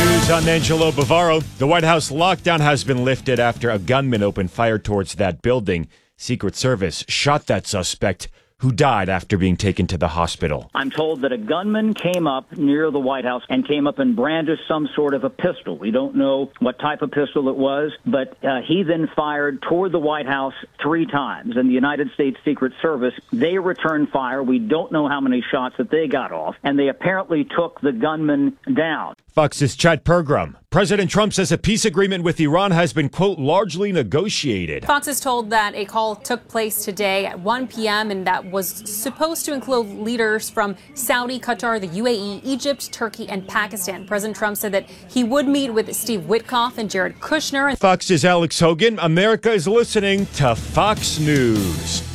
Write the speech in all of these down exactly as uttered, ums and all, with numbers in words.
News, I'm Angelo Bavaro. The White House lockdown has been lifted after a gunman opened fire towards that building. Secret Service shot that suspect, who died after being taken to the hospital. I'm told that a gunman came up near the White House and came up and brandished some sort of a pistol. We don't know what type of pistol it was, but uh, he then fired toward the White House three times. And the United States Secret Service, they returned fire. We don't know how many shots that they got off, and they apparently took the gunman down. Fox's Chad Pergram. President Trump says a peace agreement with Iran has been, quote, largely negotiated. Fox is told that a call took place today at one p.m. and that was supposed to include leaders from Saudi, Qatar, the U A E, Egypt, Turkey, and Pakistan. President Trump said that he would meet with Steve Witkoff and Jared Kushner. Fox's Alex Hogan. America is listening to Fox News.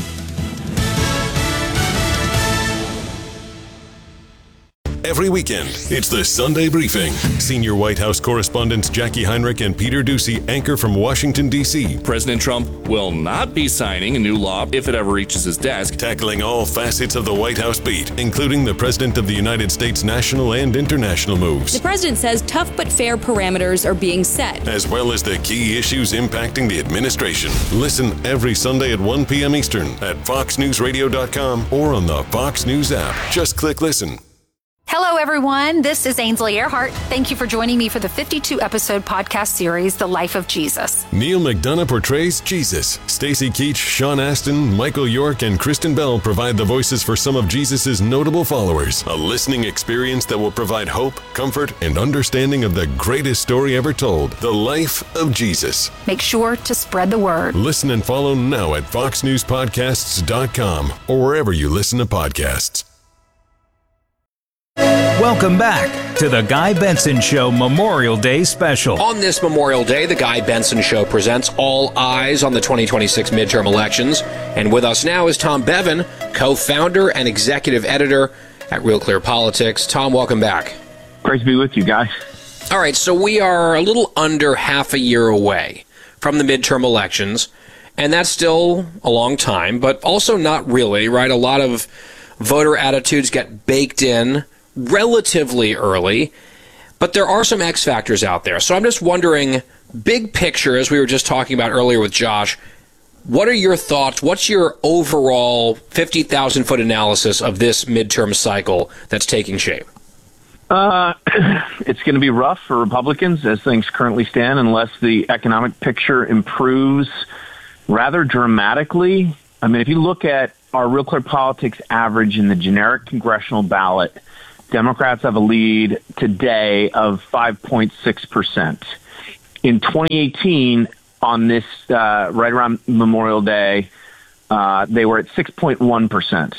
Every weekend, it's the Sunday Briefing. Senior White House correspondents Jackie Heinrich and Peter Doocy anchor from Washington, D C President Trump will not be signing a new law if it ever reaches his desk. Tackling all facets of the White House beat, including the President of the United States' national and international moves. The president says tough but fair parameters are being set, as well as the key issues impacting the administration. Listen every Sunday at one p.m. Eastern at fox news radio dot com or on the Fox News app. Just click listen. Hello, everyone. This is Ainsley Earhart. Thank you for joining me for the fifty-two episode podcast series, The Life of Jesus. Neil McDonough portrays Jesus. Stacy Keach, Sean Astin, Michael York, and Kristen Bell provide the voices for some of Jesus' notable followers. A listening experience that will provide hope, comfort, and understanding of the greatest story ever told, The Life of Jesus. Make sure to spread the word. Listen and follow now at fox news podcasts dot com or wherever you listen to podcasts. Welcome back to the Guy Benson Show Memorial Day Special. On this Memorial Day, the Guy Benson Show presents All Eyes on the twenty twenty-six midterm elections. And with us now is Tom Bevan, co-founder and executive editor at Real Clear Politics. Tom, welcome back. Great to be with you, Guy. All right, so we are a little under half a year away from the midterm elections, and that's still a long time, but also not really, right? A lot of voter attitudes get baked in relatively early, but there are some X factors out there. So I'm just wondering, big picture, as we were just talking about earlier with Josh, what are your thoughts? What's your overall fifty thousand foot analysis of this midterm cycle that's taking shape? Uh, it's going to be rough for Republicans as things currently stand unless the economic picture improves rather dramatically. I mean, if you look at our Real Clear Politics average in the generic congressional ballot, Democrats have a lead today of five point six percent. In twenty eighteen, on this, uh, right around Memorial Day, uh, they were at six point one percent.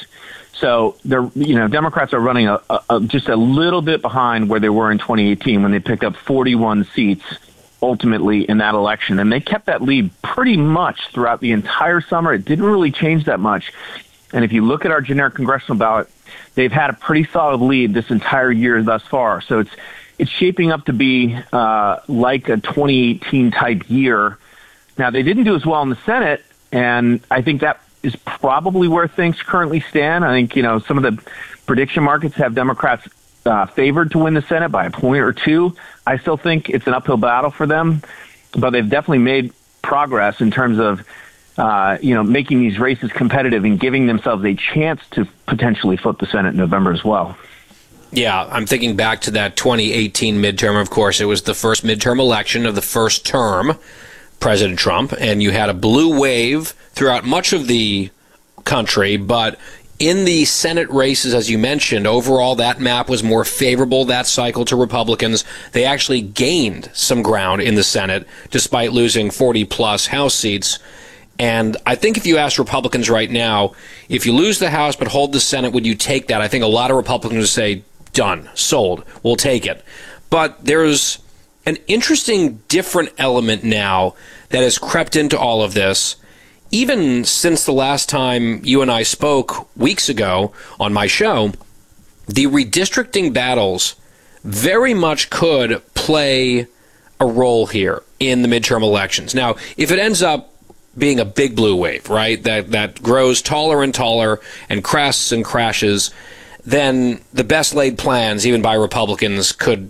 So they're, you know, Democrats are running a, a, just a little bit behind where they were in twenty eighteen when they picked up forty-one seats ultimately in that election. And they kept that lead pretty much throughout the entire summer. It didn't really change that much. And if you look at our generic congressional ballot, they've had a pretty solid lead this entire year thus far. So it's it's shaping up to be uh, like a twenty eighteen type year. Now, they didn't do as well in the Senate, and I think that is probably where things currently stand. I think, you know, some of the prediction markets have Democrats uh, favored to win the Senate by a point or two. I still think it's an uphill battle for them, but they've definitely made progress in terms of Uh, you know, making these races competitive and giving themselves a chance to potentially flip the Senate in November as well. Yeah, I'm thinking back to that twenty eighteen midterm. Of course, it was the first midterm election of the first term, President Trump, and you had a blue wave throughout much of the country, but in the Senate races, as you mentioned, overall that map was more favorable that cycle to Republicans. They actually gained some ground in the Senate, despite losing forty plus House seats. And I think if you ask Republicans right now, if you lose the House but hold the Senate, would you take that? I think a lot of Republicans would say, done, sold, we'll take it. But there's an interesting different element now that has crept into all of this. Even since the last time you and I spoke weeks ago on my show, the redistricting battles very much could play a role here in the midterm elections. Now, if it ends up being a big blue wave, right, that that grows taller and taller and crests and crashes, then the best laid plans, even by Republicans, could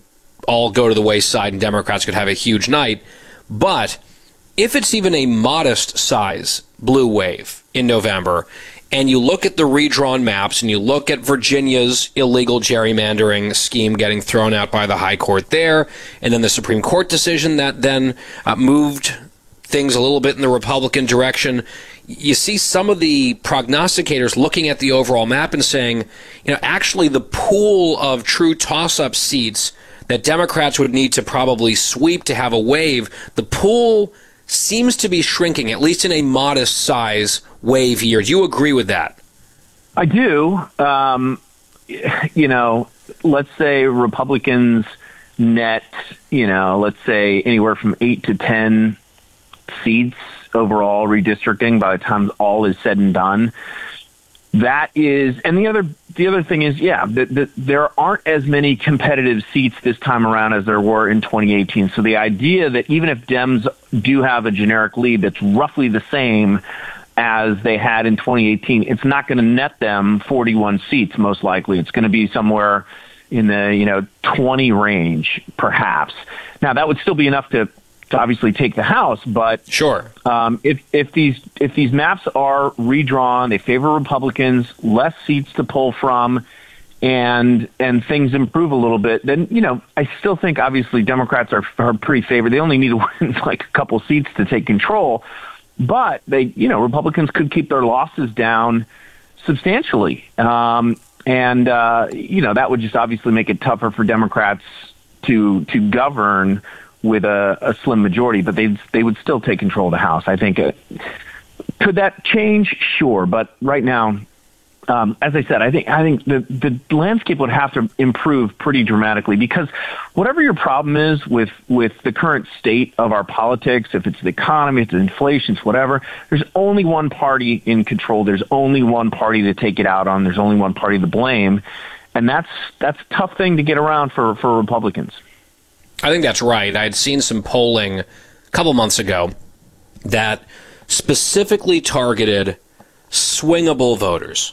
all go to the wayside and Democrats could have a huge night. But if it's even a modest size blue wave in November, and you look at the redrawn maps and you look at Virginia's illegal gerrymandering scheme getting thrown out by the high court there, and then the Supreme Court decision that then uh, moved things a little bit in the Republican direction, you see some of the prognosticators looking at the overall map and saying, you know, actually the pool of true toss-up seats that Democrats would need to probably sweep to have a wave, the pool seems to be shrinking, at least in a modest size wave year. Do you agree with that? I do. Um, you know, let's say Republicans net, you know, let's say anywhere from eight to ten seats overall redistricting by the time all is said and done. That is, and the other the other thing is, yeah, the, the, there aren't as many competitive seats this time around as there were in twenty eighteen. So the idea that even if Dems do have a generic lead that's roughly the same as they had in twenty eighteen, it's not going to net them forty-one seats, most likely. It's going to be somewhere in the, you know, twenty range, perhaps. Now, that would still be enough to to obviously take the House, but sure. Um, if if these if these maps are redrawn, they favor Republicans, less seats to pull from, and and things improve a little bit, then you know I still think obviously Democrats are are pretty favored. They only need to win like a couple seats to take control, but they you know Republicans could keep their losses down substantially, um, and uh, you know that would just obviously make it tougher for Democrats to to govern with a, a slim majority, but they they would still take control of the House. I think. It, could that change? Sure, but right now, um, as I said, I think I think the the landscape would have to improve pretty dramatically, because whatever your problem is with with the current state of our politics, if it's the economy, if it's inflation, it's whatever, there's only one party in control. There's only one party to take it out on. There's only one party to blame, and that's that's a tough thing to get around for for Republicans. I think that's right. I had seen some polling a couple months ago that specifically targeted swingable voters.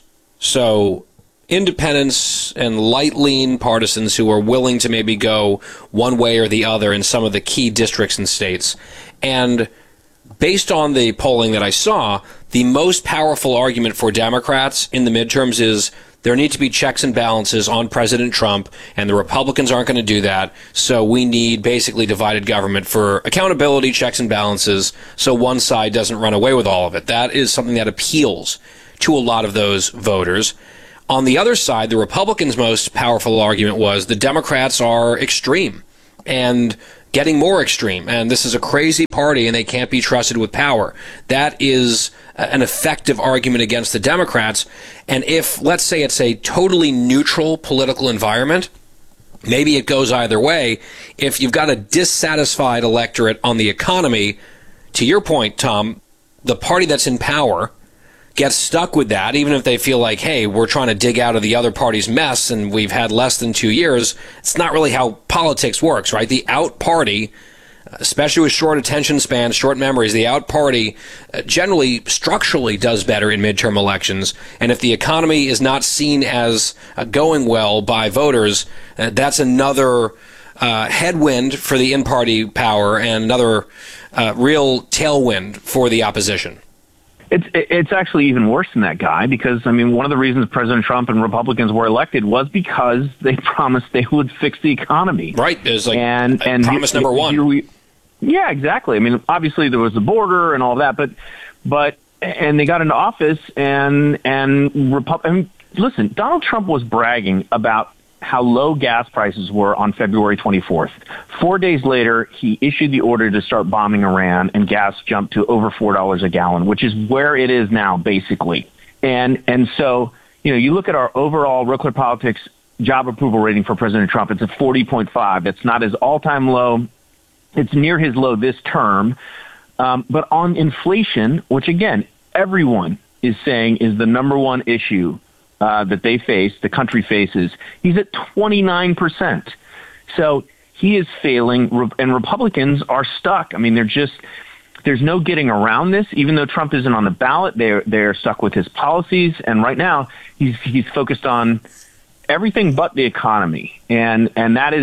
So independents and light-lean partisans who are willing to maybe go one way or the other in some of the key districts and states. And based on the polling that I saw, the most powerful argument for Democrats in the midterms is there need to be checks and balances on President Trump, and the Republicans aren't going to do that. So we need basically divided government for accountability, checks and balances, so one side doesn't run away with all of it. That is something that appeals to a lot of those voters. On the other side, the Republicans' most powerful argument was the Democrats are extreme and getting more extreme, and this is a crazy party and they can't be trusted with power. That is an effective argument against the Democrats. And if, let's say, it's a totally neutral political environment, maybe it goes either way. If you've got a dissatisfied electorate on the economy, to your point, Tom, the party that's in power gets stuck with that, even if they feel like, hey, we're trying to dig out of the other party's mess and we've had less than two years. It's not really how politics works, right? The out party, especially with short attention spans, short memories, the out party generally structurally does better in midterm elections. And if the economy is not seen as going well by voters, that's another uh, headwind for the in-party power and another uh, real tailwind for the opposition. It's it's actually even worse than that, Guy, because, I mean, one of the reasons President Trump and Republicans were elected was because they promised they would fix the economy. Right. It's like and, and promise here, number one. Here we, yeah, exactly. I mean, obviously there was the border and all that, but, but and they got into office and, and, Repu- I mean, listen, Donald Trump was bragging about how low gas prices were on February twenty-fourth. Four days later, he issued the order to start bombing Iran, and gas jumped to over four dollars a gallon, which is where it is now, basically. And and so, you know, you look at our overall Real Clear Politics job approval rating for President Trump, it's a forty point five. It's not his all-time low. It's near his low this term. Um, but on inflation, which, again, everyone is saying is the number one issue Uh, that they face, the country faces, he's at twenty-nine percent. So he is failing, and Republicans are stuck. I mean, they're just, there's no getting around this. Even though Trump isn't on the ballot, they're they're stuck with his policies, and right now he's he's focused on everything but the economy, and and that is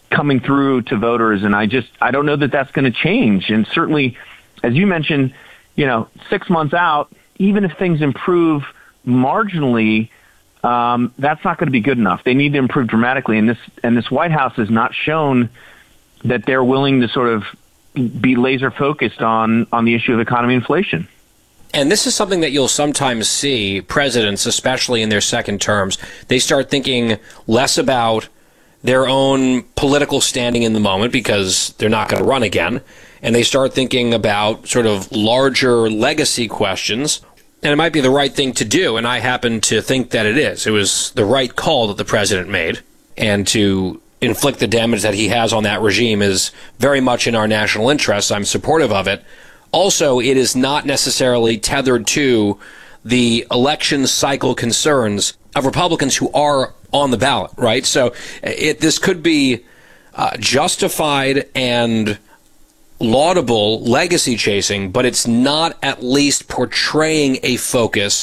coming through to voters, and I just I don't know that that's going to change. And certainly, as you mentioned, you know, six months out, even if things improve marginally, um, that's not going to be good enough. They need to improve dramatically, and this and this White House has not shown that they're willing to sort of be laser focused on on the issue of economy inflation. And this is something that you'll sometimes see presidents, especially in their second terms, they start thinking less about their own political standing in the moment because they're not going to run again. And they start thinking about sort of larger legacy questions. And it might be the right thing to do. And I happen to think that it is. It was the right call that the president made. And to inflict the damage that he has on that regime is very much in our national interest. I'm supportive of it. Also, it is not necessarily tethered to the election cycle concerns of Republicans who are on the ballot, right? So it, this could be uh, justified and laudable legacy chasing, but it's not at least portraying a focus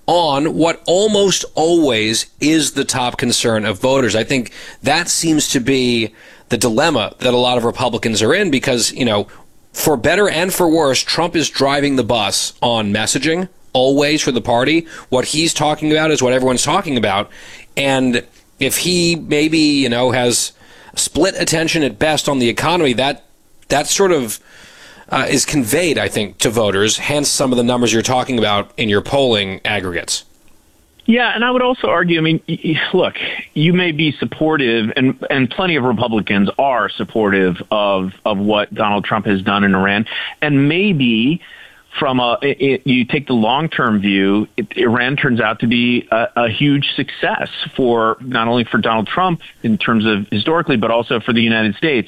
on what almost always is the top concern of voters. I think that seems to be the dilemma that a lot of Republicans are in because, you know, for better and for worse, Trump is driving the bus on messaging, always for the party. What he's talking about is what everyone's talking about. And if he maybe, you know, has split attention at best on the economy, that that sort of uh, is conveyed, I think, to voters, hence some of the numbers you're talking about in your polling aggregates. Yeah, and I would also argue, I mean, look, you may be supportive, and, and plenty of Republicans are supportive of, of what Donald Trump has done in Iran, and maybe from a, it, you take the long-term view, it, Iran turns out to be a, a huge success for not only for Donald Trump in terms of historically, but also for the United States.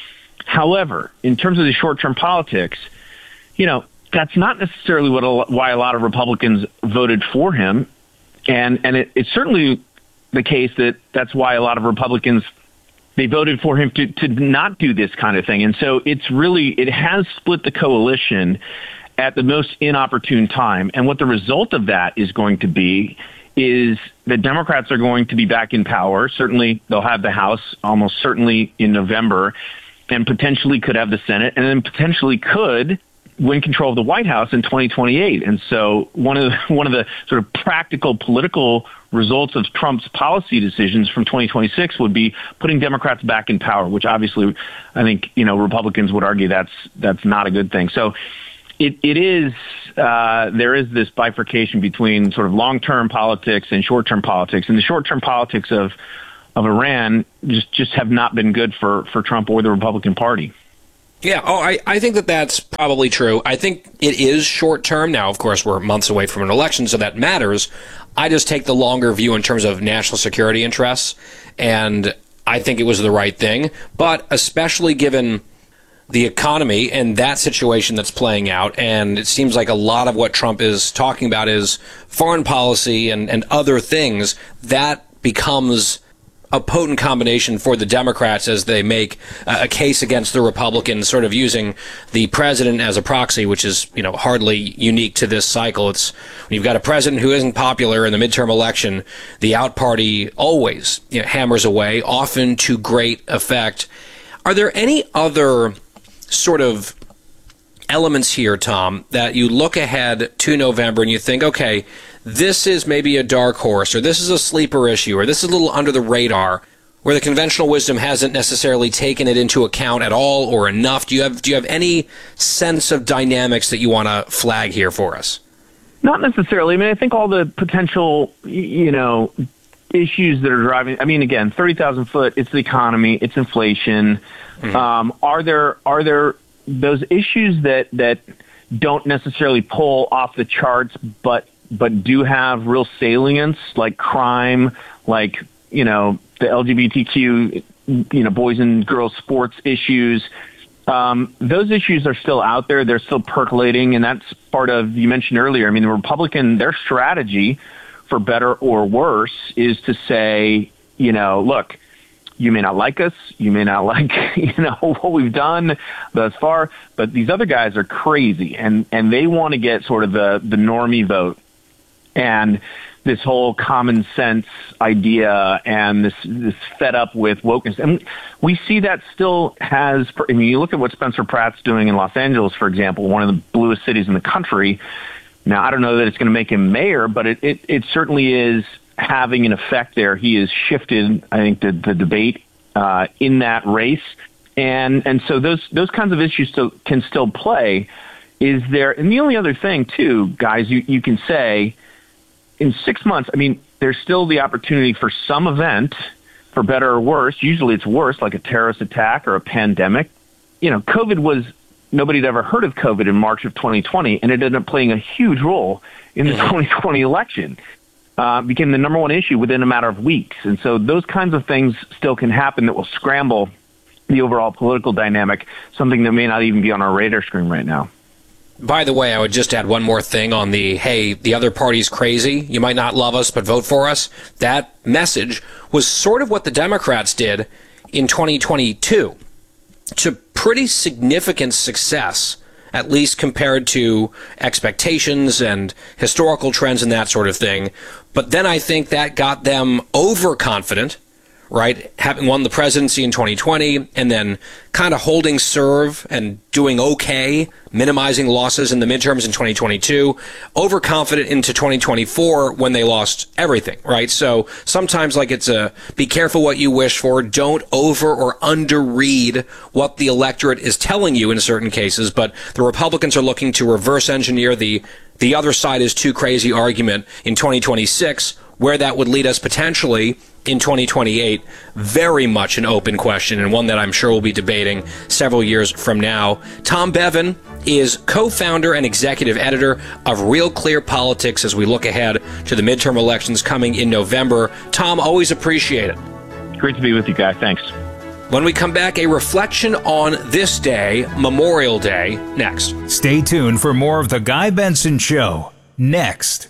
However, in terms of the short-term politics, you know, that's not necessarily what a, why a lot of Republicans voted for him. And and it, it's certainly the case that that's why a lot of Republicans, they voted for him to, to not do this kind of thing. And so it's really, it has split the coalition at the most inopportune time. And what the result of that is going to be is the Democrats are going to be back in power. Certainly they'll have the House almost certainly in November, and potentially could have the Senate, and then potentially could win control of the White House in twenty twenty-eight. And so one of the, one of the sort of practical political results of Trump's policy decisions from twenty twenty-six would be putting Democrats back in power, which obviously I think, you know, Republicans would argue that's that's not a good thing. So it, it is uh, there is this bifurcation between sort of long-term politics and short-term politics, and the short-term politics of of Iran just just have not been good for, for Trump or the Republican Party. Yeah, oh, I, I think that that's probably true. I think it is short term. Now, of course, we're months away from an election, so that matters. I just take the longer view in terms of national security interests, and I think it was the right thing. But especially given the economy and that situation that's playing out, and it seems like a lot of what Trump is talking about is foreign policy and, and other things, that becomes a potent combination for the Democrats as they make uh, a case against the Republicans, sort of using the president as a proxy, which is, you know, hardly unique to this cycle. It's when you've got a president who isn't popular in the midterm election, the out party always, you know, hammers away, often to great effect. Are there any other sort of elements here, Tom, that you look ahead to November and you think, okay, this is maybe a dark horse, or this is a sleeper issue, or this is a little under the radar, where the conventional wisdom hasn't necessarily taken it into account at all or enough? Do you have do you have any sense of dynamics that you want to flag here for us? Not necessarily. I mean, I think all the potential, you know, issues that are driving. I mean, again, thirty thousand foot. It's the economy. It's inflation. Mm-hmm. Um, are there are there those issues that that don't necessarily pull off the charts, but but do have real salience, like crime, like, you know, the L G B T Q, you know, boys and girls sports issues. Um, those issues are still out there. They're still percolating. And that's part of, you mentioned earlier, I mean, the Republican, their strategy, for better or worse, is to say, you know, look, you may not like us, you may not like, you know, what we've done thus far, but these other guys are crazy, and, and they want to get sort of the, the normie vote. And this whole common sense idea and this this fed up with wokeness. And we see that still has, I mean, you look at what Spencer Pratt's doing in Los Angeles, for example, one of the bluest cities in the country. Now, I don't know that it's going to make him mayor, but it, it, it certainly is having an effect there. He has shifted, I think, the, the debate uh, in that race. And and so those those kinds of issues still, can still play. Is there, and the only other thing, too, guys, you, you can say, in six months, I mean, there's still the opportunity for some event, for better or worse. Usually it's worse, like a terrorist attack or a pandemic. You know, COVID was, nobody had ever heard of COVID in March of twenty twenty, and it ended up playing a huge role in the twenty twenty election. Uh, became the number one issue within a matter of weeks. And so those kinds of things still can happen that will scramble the overall political dynamic, something that may not even be on our radar screen right now. By the way, I would just add one more thing on the, hey, the other party's crazy, you might not love us, but vote for us. That message was sort of what the Democrats did in twenty twenty-two to pretty significant success, at least compared to expectations and historical trends and that sort of thing. But then I think that got them overconfident, right, having won the presidency in twenty twenty and then kind of holding serve and doing okay, minimizing losses in the midterms in twenty twenty-two, overconfident into twenty twenty-four when they lost everything, right? So sometimes, like, it's a be careful what you wish for. Don't over or underread what the electorate is telling you in certain cases. But the Republicans are looking to reverse engineer the the other side is too crazy argument in twenty twenty-six, where that would lead us potentially in twenty twenty-eight, very much an open question and one that I'm sure we'll be debating several years from now. Tom Bevan is co-founder and executive editor of Real Clear Politics as we look ahead to the midterm elections coming in November. Tom, always appreciate it. Great to be with you guys. Thanks. When we come back, a reflection on this day, Memorial Day, next. Stay tuned for more of The Guy Benson Show, next.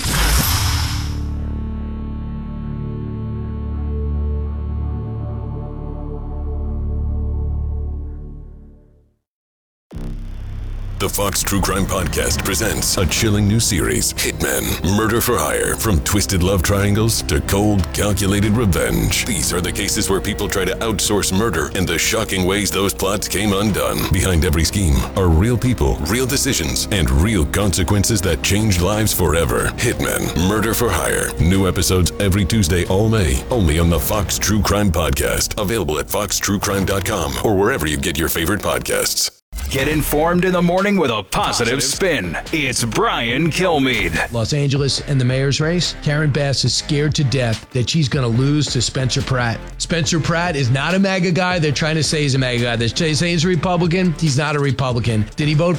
The Fox True Crime Podcast presents a chilling new series, Hitmen, Murder for Hire. From twisted love triangles to cold, calculated revenge. These are the cases where people try to outsource murder and the shocking ways those plots came undone. Behind every scheme are real people, real decisions, and real consequences that change lives forever. Hitmen, Murder for Hire. New episodes every Tuesday all May, only on the Fox True Crime Podcast. Available at fox true crime dot com or wherever you get your favorite podcasts. Get informed in the morning with a positive spin. It's Brian Kilmeade. Los Angeles and the mayor's race. Karen Bass is scared to death that she's going to lose to Spencer Pratt. Spencer Pratt is not a MAGA guy. They're trying to say he's a MAGA guy. They're saying he's a Republican. He's not a Republican. Did he vote